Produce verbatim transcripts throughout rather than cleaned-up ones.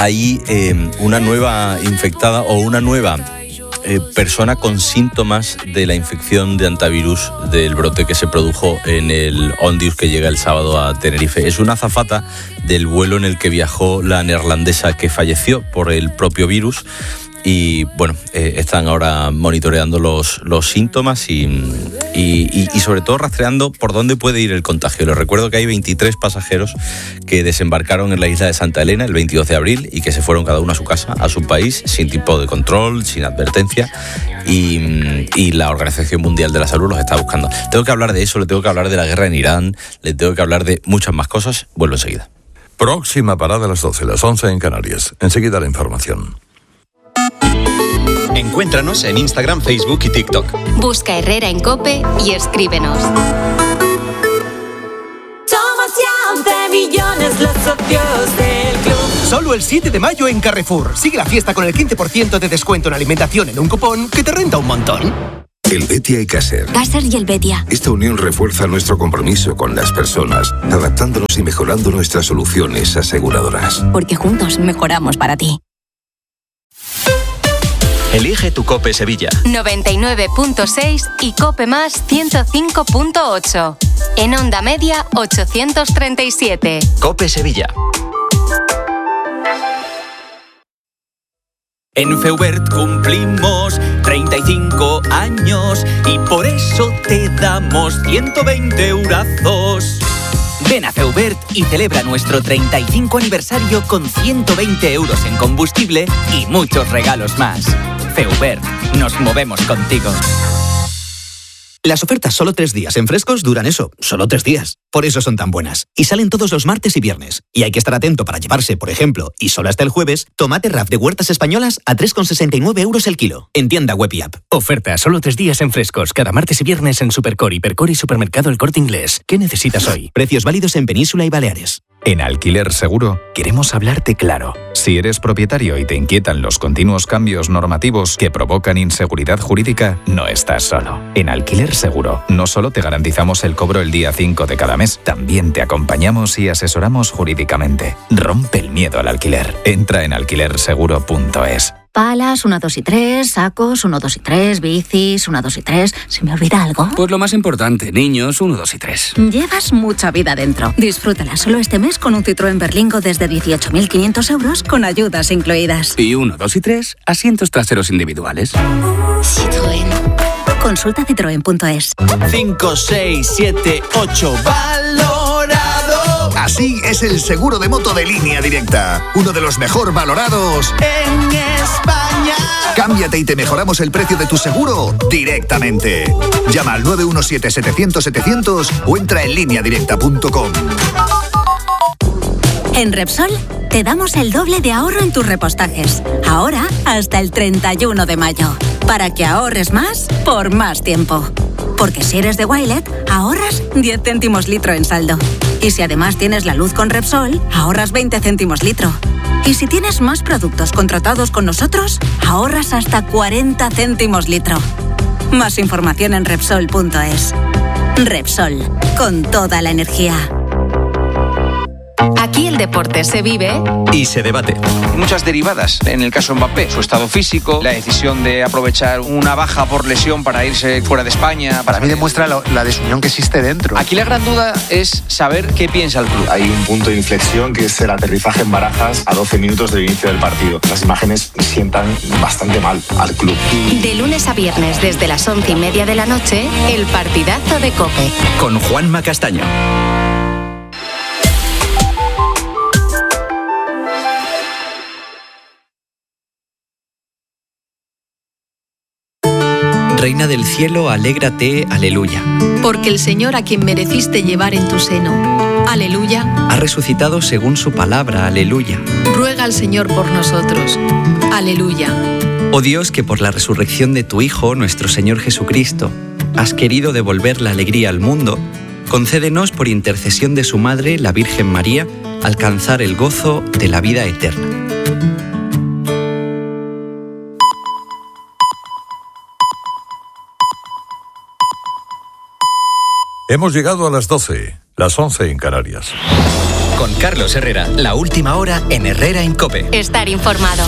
hay eh, una nueva infectada o una nueva eh, persona con síntomas de la infección de hantavirus del brote que se produjo en el Ondius que llega el sábado a Tenerife. Es una azafata del vuelo en el que viajó la neerlandesa que falleció por el propio virus. Y bueno, eh, están ahora monitoreando los, los síntomas y, y, y sobre todo rastreando por dónde puede ir el contagio. Les recuerdo que hay veintitrés pasajeros que desembarcaron en la isla de Santa Elena el veintidós de abril y que se fueron cada uno a su casa, a su país, sin tipo de control, sin advertencia. Y, y la Organización Mundial de la Salud los está buscando. Tengo que hablar de eso, le tengo que hablar de la guerra en Irán, le tengo que hablar de muchas más cosas. Vuelvo enseguida. Próxima parada a las doce, las once en Canarias. Enseguida la información. Encuéntranos en Instagram, Facebook y TikTok. Busca Herrera en COPE y escríbenos. Somos ya once millones los socios del club. Solo el siete de mayo en Carrefour. Sigue la fiesta con el quince por ciento de descuento en alimentación en un cupón que te renta un montón. El Betia y Caser. Caser y el Betia. Esta unión refuerza nuestro compromiso con las personas, adaptándonos y mejorando nuestras soluciones aseguradoras. Porque juntos mejoramos para ti. Elige tu COPE Sevilla. noventa y nueve punto seis y COPE más ciento cinco punto ocho. En onda media ochocientos treinta y siete. COPE Sevilla. En Feubert cumplimos treinta y cinco años y por eso te damos ciento veinte eurazos. Ven a Feubert y celebra nuestro treinta y cinco aniversario con ciento veinte euros en combustible y muchos regalos más. Feubert, nos movemos contigo. Las ofertas solo tres días en Frescos duran eso, solo tres días. Por eso son tan buenas. Y salen todos los martes y viernes. Y hay que estar atento para llevarse, por ejemplo, y solo hasta el jueves, tomate R A F de Huertas Españolas a tres con sesenta y nueve euros el kilo. En tienda web y app. Oferta solo tres días en Frescos, cada martes y viernes en Supercor, Hipercor y Supermercado El Corte Inglés. ¿Qué necesitas hoy? Precios válidos en Península y Baleares. En Alquiler Seguro queremos hablarte claro. Si eres propietario y te inquietan los continuos cambios normativos que provocan inseguridad jurídica, no estás solo. En Alquiler Seguro no solo te garantizamos el cobro el día cinco de cada mes, también te acompañamos y asesoramos jurídicamente. Rompe el miedo al alquiler. Entra en alquiler seguro punto es. Palas, uno, dos y tres, sacos, uno, dos y tres, bicis, uno, dos y tres. ¿Se me olvida algo? Pues lo más importante, niños, uno, dos y tres. Llevas mucha vida dentro. Disfrútala solo este mes con un Citroën Berlingo desde dieciocho mil quinientos euros con ayudas incluidas. Y uno, dos y tres, asientos traseros individuales. Citroën. Consulta citroen punto es. cinco, seis, siete, ocho, valorado. Así es el seguro de moto de Línea Directa. Uno de los mejor valorados en España. Cámbiate y te mejoramos el precio de tu seguro directamente. Llama al nueve uno siete, setecientos, setecientos o entra en línea directa punto com. En Repsol te damos el doble de ahorro en tus repostajes. Ahora hasta el treinta y uno de mayo. Para que ahorres más por más tiempo. Porque si eres de Wilet, ahorras diez céntimos litro en saldo. Y si además tienes la luz con Repsol, ahorras veinte céntimos litro. Y si tienes más productos contratados con nosotros, ahorras hasta cuarenta céntimos litro. Más información en Repsol punto es. Repsol, con toda la energía. Aquí el deporte se vive y se debate. Muchas derivadas. En el caso de Mbappé, su estado físico, la decisión de aprovechar una baja por lesión para irse fuera de España. Para mí demuestra la, la desunión que existe dentro. Aquí la gran duda es saber qué piensa el club. Hay un punto de inflexión que es el aterrizaje en Barajas a doce minutos del inicio del partido. Las imágenes sientan bastante mal al club. De lunes a viernes desde las once y media de la noche, el partidazo de COPE. Con Juanma Castaño. Reina del cielo, alégrate, aleluya. Porque el Señor a quien mereciste llevar en tu seno, aleluya, ha resucitado según su palabra, aleluya. Ruega al Señor por nosotros, aleluya. Oh Dios, que por la resurrección de tu Hijo, nuestro Señor Jesucristo, has querido devolver la alegría al mundo, concédenos por intercesión de su Madre, la Virgen María, alcanzar el gozo de la vida eterna. Hemos llegado a las doce, las once en Canarias. Con Carlos Herrera, la última hora en Herrera en COPE. Estar informado.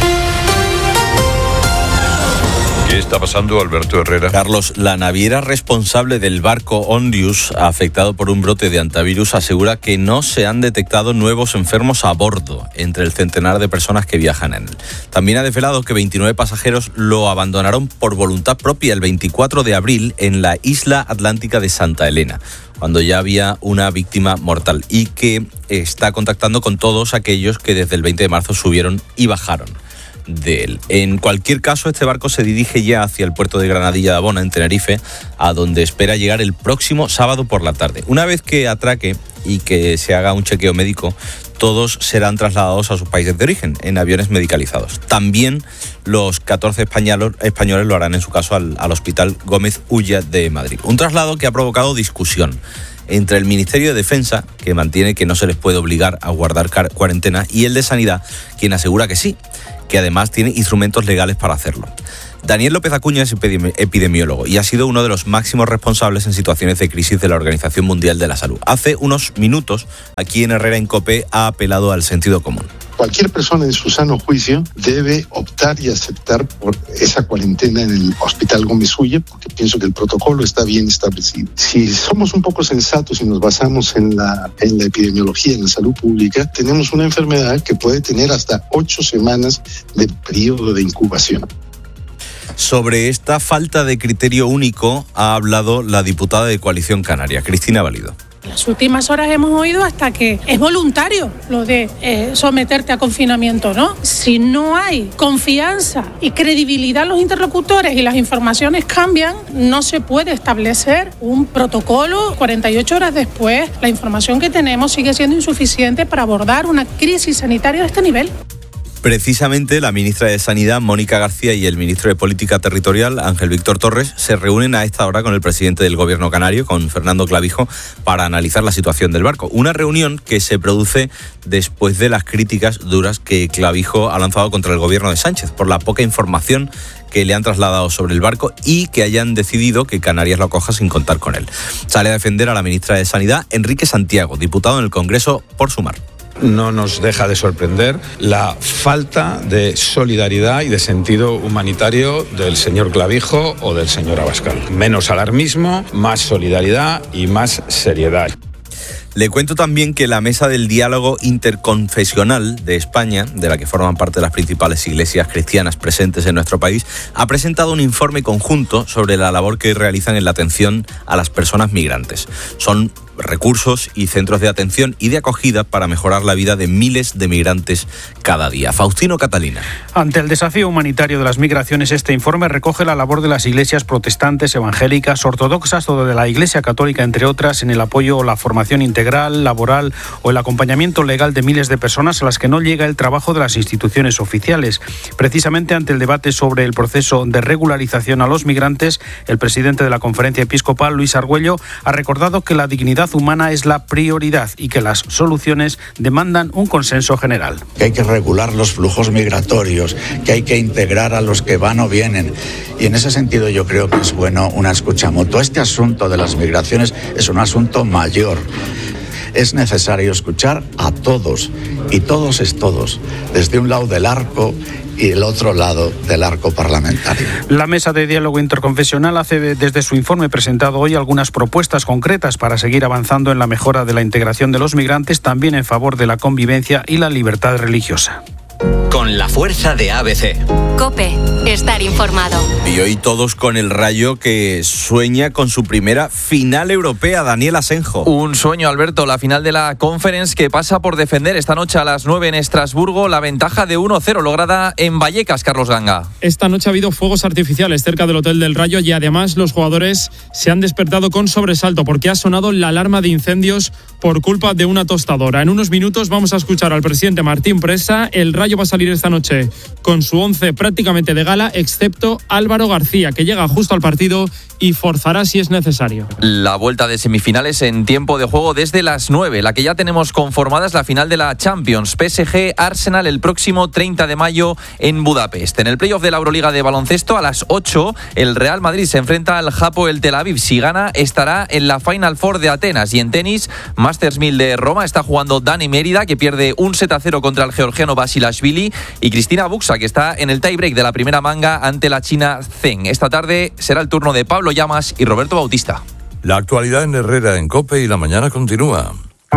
¿Qué está pasando, Alberto Herrera? Carlos, la naviera responsable del barco Ondius, afectado por un brote de antivirus, asegura que no se han detectado nuevos enfermos a bordo entre el centenar de personas que viajan en él. También ha desvelado que veintinueve pasajeros lo abandonaron por voluntad propia el veinticuatro de abril en la isla atlántica de Santa Elena, cuando ya había una víctima mortal, y que está contactando con todos aquellos que desde el veinte de marzo subieron y bajaron de él. En cualquier caso, este barco se dirige ya hacia el puerto de Granadilla de Abona, en Tenerife, a donde espera llegar el próximo sábado por la tarde. Una vez que atraque y que se haga un chequeo médico, todos serán trasladados a sus países de origen en aviones medicalizados. También los catorce españoles, españoles lo harán en su caso al, al Hospital Gómez Ulla de Madrid. Un traslado que ha provocado discusión entre el Ministerio de Defensa, que mantiene que no se les puede obligar a guardar cuarentena, y el de Sanidad, quien asegura que sí, que además tiene instrumentos legales para hacerlo. Daniel López Acuña es epidemiólogo y ha sido uno de los máximos responsables en situaciones de crisis de la Organización Mundial de la Salud. Hace unos minutos, aquí en Herrera en COPE, ha apelado al sentido común. Cualquier persona en su sano juicio debe optar y aceptar por esa cuarentena en el Hospital Gómez Ulla, porque pienso que el protocolo está bien establecido. Si somos un poco sensatos y nos basamos en la, en la epidemiología, en la salud pública, tenemos una enfermedad que puede tener hasta ocho semanas de periodo de incubación. Sobre esta falta de criterio único ha hablado la diputada de Coalición Canaria, Cristina Valido. En las últimas horas hemos oído hasta que es voluntario lo de eh, someterte a confinamiento, ¿no? Si no hay confianza y credibilidad en los interlocutores y las informaciones cambian, no se puede establecer un protocolo. cuarenta y ocho horas después, la información que tenemos sigue siendo insuficiente para abordar una crisis sanitaria de este nivel. Precisamente la ministra de Sanidad, Mónica García, y el ministro de Política Territorial, Ángel Víctor Torres, se reúnen a esta hora con el presidente del Gobierno canario, con Fernando Clavijo, para analizar la situación del barco. Una reunión que se produce después de las críticas duras que Clavijo ha lanzado contra el Gobierno de Sánchez por la poca información que le han trasladado sobre el barco y que hayan decidido que Canarias lo acoja sin contar con él. Sale a defender a la ministra de Sanidad, Enrique Santiago, diputado en el Congreso por Sumar. No nos deja de sorprender la falta de solidaridad y de sentido humanitario del señor Clavijo o del señor Abascal. Menos alarmismo, más solidaridad y más seriedad. Le cuento también que la Mesa del Diálogo Interconfesional de España, de la que forman parte las principales iglesias cristianas presentes en nuestro país, ha presentado un informe conjunto sobre la labor que realizan en la atención a las personas migrantes. Son recursos y centros de atención y de acogida para mejorar la vida de miles de migrantes cada día. Faustino Catalina. Ante el desafío humanitario de las migraciones, este informe recoge la labor de las iglesias protestantes, evangélicas, ortodoxas o de la Iglesia Católica, entre otras, en el apoyo o la formación integral, laboral o el acompañamiento legal de miles de personas a las que no llega el trabajo de las instituciones oficiales. Precisamente ante el debate sobre el proceso de regularización a los migrantes, el presidente de la Conferencia Episcopal, Luis Argüello, ha recordado que la dignidad humana es la prioridad y que las soluciones demandan un consenso general. Que hay que regular los flujos migratorios, que hay que integrar a los que van o vienen. Y en ese sentido yo creo que es bueno una escucha mutua. Este asunto de las migraciones es un asunto mayor. Es necesario escuchar a todos, y todos es todos, desde un lado del arco y el otro lado del arco parlamentario. La Mesa de Diálogo Interconfesional hace desde su informe presentado hoy algunas propuestas concretas para seguir avanzando en la mejora de la integración de los migrantes, también en favor de la convivencia y la libertad religiosa. Con la fuerza de A B C. COPE, estar informado. Y hoy todos con el Rayo, que sueña con su primera final europea. Daniel Asenjo. Un sueño, Alberto, la final de la Conference, que pasa por defender esta noche a las nueve en Estrasburgo la ventaja de uno cero lograda en Vallecas, Carlos Ganga. Esta noche ha habido fuegos artificiales cerca del Hotel del Rayo y además los jugadores se han despertado con sobresalto porque ha sonado la alarma de incendios por culpa de una tostadora. En unos minutos vamos a escuchar al presidente Martín Presa. El Rayo Rayo va a salir esta noche con su once prácticamente de gala, excepto Álvaro García, que llega justo al partido y forzará si es necesario. La vuelta de semifinales en tiempo de juego desde las nueve. La que ya tenemos conformada es la final de la Champions. P S G Arsenal el próximo treinta de mayo en Budapest. En el playoff de la Euroliga de baloncesto a las ocho, el Real Madrid se enfrenta al Hapoel Tel Aviv. Si gana, estará en la Final Four de Atenas. Y en tenis, Masters mil de Roma, está jugando Dani Mérida, que pierde un set a cero contra el georgiano Basilashvili, y Cristina Buxa, que está en el tiebreak de la primera manga ante la china Zheng. Esta tarde será el turno de Pablo Llamas y Roberto Bautista. La actualidad en Herrera en COPE y la mañana continúa.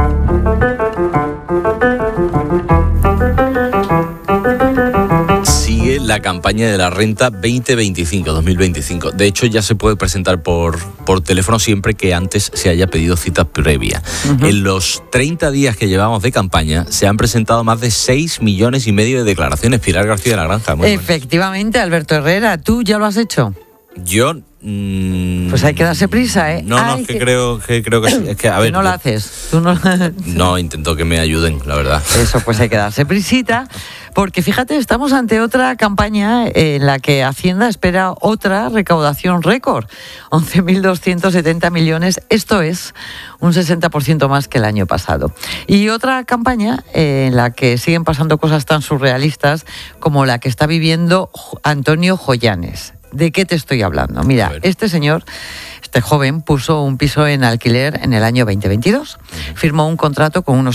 Sigue la campaña de la renta veinte veinticinco, dos mil veinticinco. De hecho, ya se puede presentar por, por teléfono siempre que antes se haya pedido cita previa. Uh-huh. En los treinta días que llevamos de campaña se han presentado más de seis millones y medio de declaraciones. Pilar García de la Granja. Muy Efectivamente, bueno. Alberto Herrera, ¿tú ya lo has hecho? Yo... Mmm, pues hay que darse prisa, ¿eh? No, no, hay es que, que creo que creo que sí. Es que, a ver, no lo haces. ¿Tú no... no, intento que me ayuden, la verdad. Eso, pues hay que darse prisita, porque fíjate, estamos ante otra campaña en la que Hacienda espera otra recaudación récord, once mil doscientos setenta millones, esto es un sesenta por ciento más que el año pasado. Y otra campaña en la que siguen pasando cosas tan surrealistas como la que está viviendo Antonio Joyanes. ¿De qué te estoy hablando? Mira, este señor, este joven, puso un piso en alquiler en el año veinte veintidós. Firmó un contrato con unos